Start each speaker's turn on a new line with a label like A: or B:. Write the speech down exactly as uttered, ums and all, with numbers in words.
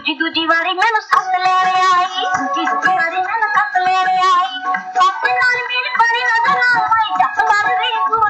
A: ਦੂਜੀ ਦੂਜੀ ਵਾਰੀ ਮੈਨੂੰ ਸੱਸ ਲੈ ਆਈ ਦੂਜੀ ਦੂਜੀ ਵਾਰੀ ਮੈਨੂੰ ਸੱਸ ਲੈ ਆਈ ਸੱਸ ਨਾਲ ਮੇਰੇ ਬਣੀ ਨਜ਼ਰ ਨਾ ਆਈ ਜੱਸ ਮਾਰ ਰਹੀ